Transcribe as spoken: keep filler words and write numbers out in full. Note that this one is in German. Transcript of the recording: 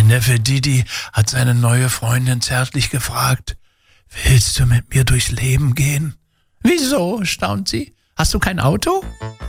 Neffe Didi hat seine neue Freundin zärtlich gefragt, willst du mit mir durchs Leben gehen? Wieso, staunt sie. Hast du kein Auto?